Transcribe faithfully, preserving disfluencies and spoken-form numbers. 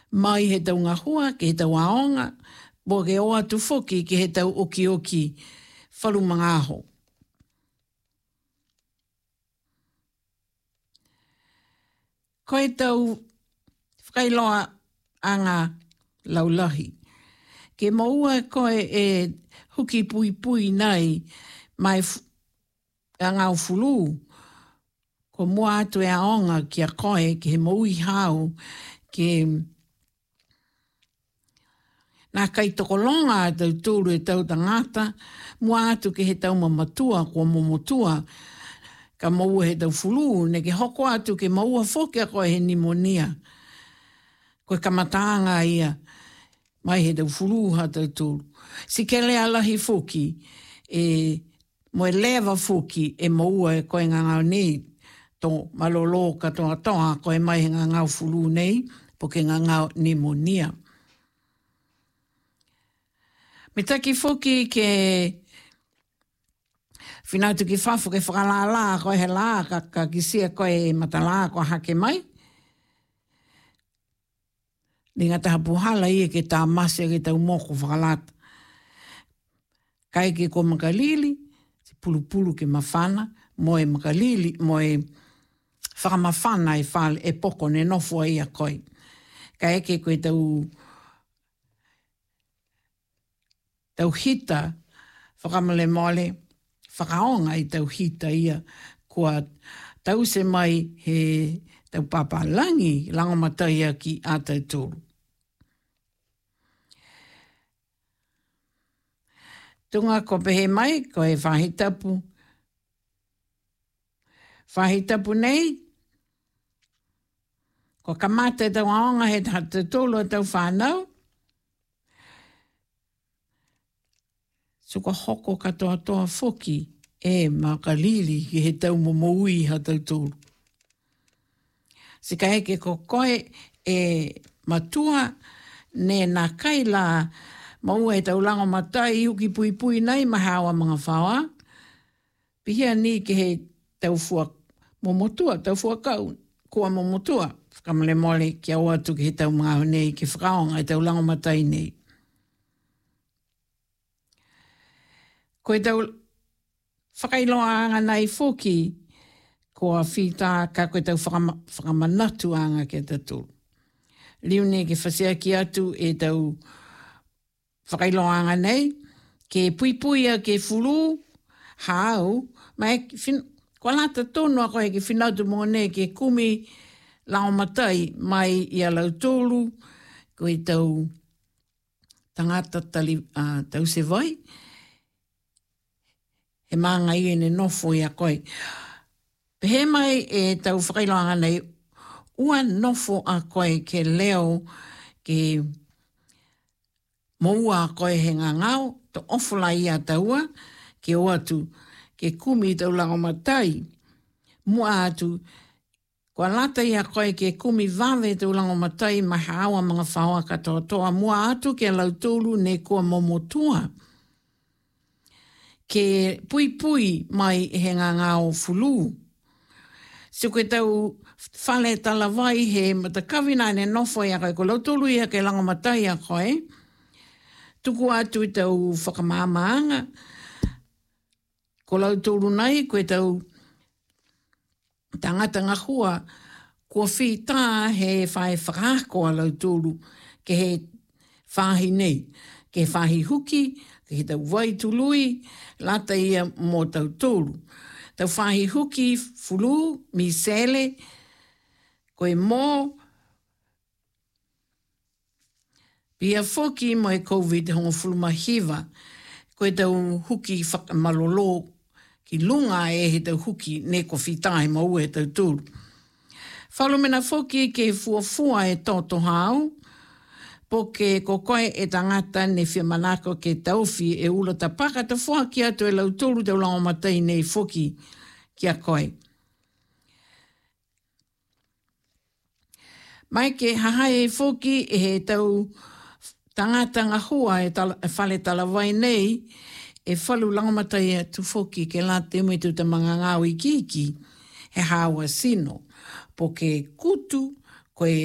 mai he tau ngā hua, ke he tau aonga, po ke o atu foki ke he tau oki oki whalu mga aho. Ko he tau whakailoa a ngā laulahi. Ke maua koe e huki pui pui nei mai a ngā ufulu, ko mua atu e aonga ki a koe ke he maui hau ke nā kai tokolonga e tau tūru e tau tangata, mua atu ke he tau mamatua, kua momotua, ka maua he tau fulu, ne ke hoko atu ke maua foke a koe he nimonia. Koe kamatanga ia, mai he tau fulu ha tau tūru. Si ke lea lahi foki, e mo e lewa foki e maua e koe ngā ngau nei, tō malolo katoa toa, koe mai he ngā ngau fulu nei, po ke ngā ngau nimonia. Me taki foki ke whinautu ki whafu ke whakalala koe he la, ka, ka kisia koe matala koe hake mai. Ni ngata hapuhala ia ke tā mase ke tau moko whakalata. Kai ke ko makalili, si pulu pulu ke mawhana, mo e makalili, mo e whakamawhana e whale e poko ne nofua ia koe. Kai ke koe tau tau hita, whakamale mole, whakaonga i tau hita ia, kua tau se mai he tau papalangi, langamatai ki a tau tōru. Tunga ko pehe mai, ko e whahitapu. Whahitapu nei, ko kamata e tau aonga he tau tōru a tau whanau, so ka hoko katoa toa foki e makalili ki he tau momoui ha tau tōru. Se ka heke ko koe e matua ne nā kaila maua e tau lango matai uki pui pui nei mahawa mga whawa. Pihia ni ke he tau fua momotua, tau fua kau, kua momotua. Whakamale mole ki au atu ki he tau mga nei ki whakaonga e tau lango matai nei. Ko e tau whakailoa anga nei foki, ko a whita ka koe tau whakamanatu anga ke tatu. Liune ke whasea ki atu e tau whakailoa anga nei, ke pui pui a ke fulu, hau, mai ko lata tono a koe ke whinautu mō nei ke kumi lao matai mai i a lau tōru, ko e tau tangata tali, uh, tau se vai, e maanga i ne nofo i a koe. Pehe mai e tau whakailoanga nei, ua nofo a koe ke leo ke moua a koe he ngā ngau, to ofola i a taua, ke o atu, ke kumi tau lango matai, mua atu, kua lata i a koe ke kumi vave tau lango matai, ma hawa mga whaua katoa toa, mua atu ke lau tōru ne kua momotua, ke pui pui mai he ngā ngāo fulu. Se koe tau whale tala vai he matakawina ne nofo i a koe, ko lau tolu i a ke lango matai a koe, tuku atu i tau whakamāmaanga, ko lau tolu nei, koe tau tangata ngahua, kua whita he whae whakako a lau tolu, ke he whahi nei, ke he whahi huki, ke he tau vai tului, lata ia mō tau tōru. Tau whahi huki fulu, mi sele, koe mō, pia foki mo e COVID hongo fulu mahiwa, koe tau huki whakamalolo ki lunga e he tau huki ne ko whitahe mau e tau tōru. Whalumena foki ke fuafua e toto hau, po ke ko koe e tangata ne whiamanako ke tauwhi e ula ta paka ta fua ki atu e lau tōru tau lango matai nei foki ki a koe. Mai ke hahai e foki e he tau tangata ngahua e, tala, e whale talawai nei e whalu lango matai atu foki ke la te umitu ta mga ngāwi kiki he hawa sino. Po ke kutu koe